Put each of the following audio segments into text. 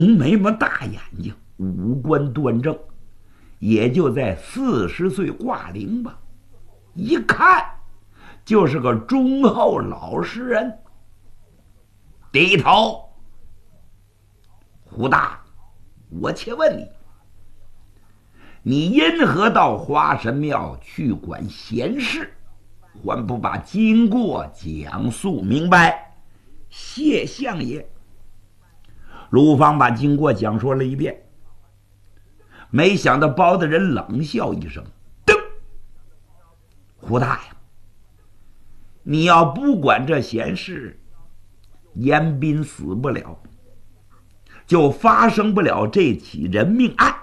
眉毛大眼睛，五官端正，也就在40岁挂零吧。一看就是个忠厚老实人。低头，胡大，我且问你，你因何到花神庙去管闲事，还不把经过讲述明白？谢相爷。卢芳把经过讲说了一遍，没想到包大人冷笑一声：“噔，胡大呀，你要不管这闲事，严彬死不了，就发生不了这起人命案。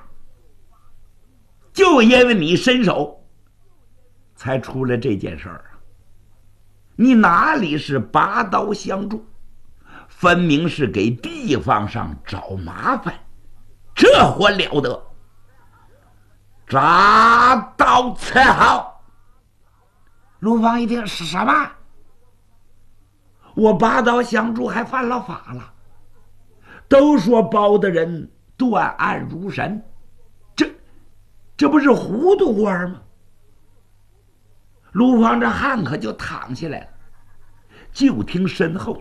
就因为你伸手，才出了这件事儿啊！你哪里是拔刀相助，分明是给地方上找麻烦，这还了得！铡刀伺候！”卢芳一听是什么？我拔刀相助还犯了法了？都说包大人断案如神，这不是糊涂官吗？卢芳这汗可就淌下来了，就听身后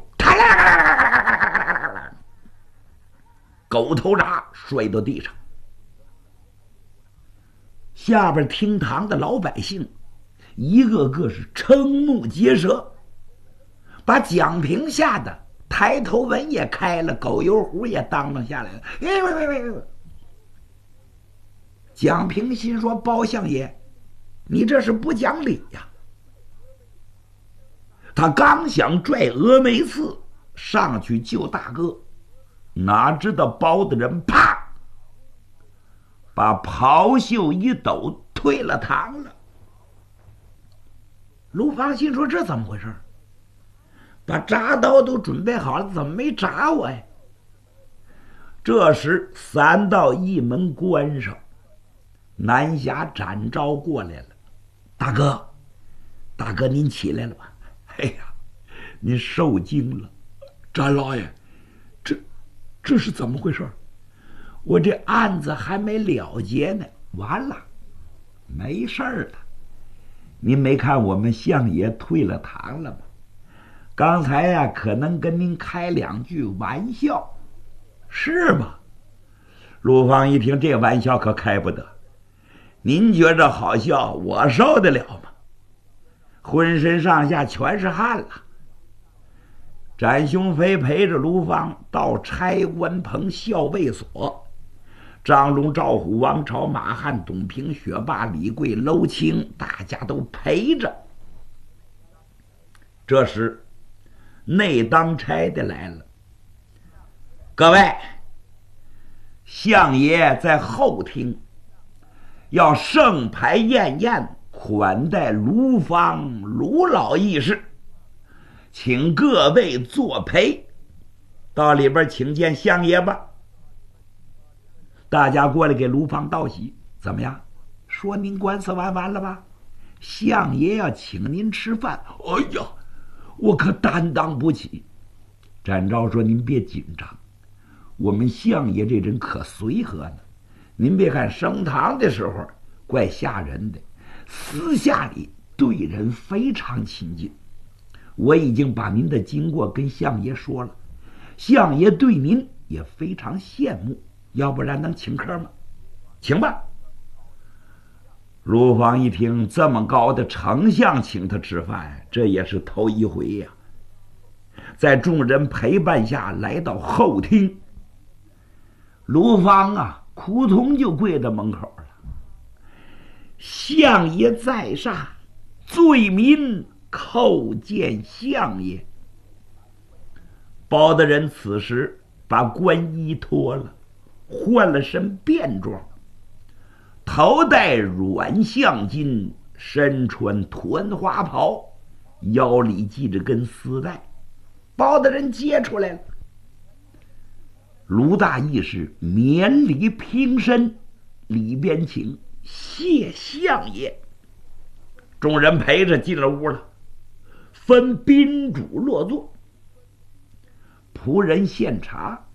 狗头铡摔到地上，下边厅堂的老百姓一个个是瞠目结舌，把蒋平吓得抬头纹也开了，狗油壶也当啷下来了。蒋平心说：“包相爷，你这是不讲理呀！”他刚想拽峨眉刺上去救大哥，哪知道包大人啪把袍袖一抖，退了堂了。卢芳心说：“这怎么回事？把铡刀都准备好了，怎么没铡我呀？”这时3道一门关上，南侠展昭过来了：“大哥，大哥，您起来了吧？哎呀，您受惊了。展老爷，这是怎么回事？我这案子还没了结呢。”“完了，没事了。您没看我们相爷退了堂了吗？刚才呀，可能跟您开2句玩笑，是吗？”陆芳一听，这玩笑可开不得。您觉着好笑，我受得了吗？浑身上下全是汗了。展雄飞陪着卢芳到差官棚校尉所，张龙、赵虎、王朝、马汉、董平、雪霸、李贵、娄清，大家都陪着。这时内当差的来了：“各位，相爷在后厅要盛牌宴宴，款待卢芳卢老义士，请各位作陪，到里边请见相爷吧。”大家过来给卢芳道喜：“怎么样？说您官司完了吧？相爷要请您吃饭。”“哎呀，我可担当不起。”展昭说：“您别紧张，我们相爷这人可随和呢。您别看升堂的时候怪吓人的，私下里对人非常亲近。我已经把您的经过跟相爷说了，相爷对您也非常羡慕。要不然能请客吗？请吧。”卢芳一听，这么高的丞相请他吃饭，这也是头一回呀。在众人陪伴下来到后厅，卢芳啊，扑通就跪在门口了：“相爷在上，罪民叩见相爷。”包大人此时把官衣脱了，换了身便装，头戴软象巾，身穿团花袍，腰里系着根丝带。包大人接出来了。卢大义是免礼平身，里边请，谢相爷。众人陪着进了屋了，分宾主落座，仆人献茶。